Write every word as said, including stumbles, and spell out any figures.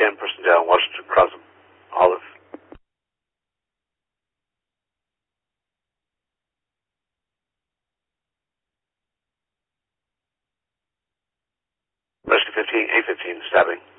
ten, person down, Washington, Crossing, Olive. Rescue fifteen, eight fifteen, stabbing.